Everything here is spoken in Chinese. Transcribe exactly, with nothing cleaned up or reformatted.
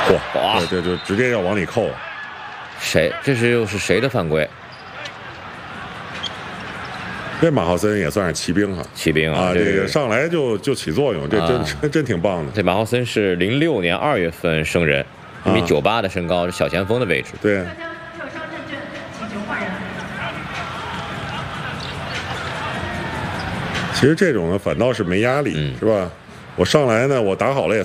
哇， 对对，就直接要往里扣。 谁？这是又是谁的犯规？ 这马浩森也算是骑兵哈， 骑兵啊， 啊，这个上来就就起作用，这真、啊、真真挺棒的。 这马浩森是零六年二月份生人，一米九八的身高，是小前锋的位置。 对。其实这种呢，反倒是没压力，嗯、是吧？我上来呢，我打好了也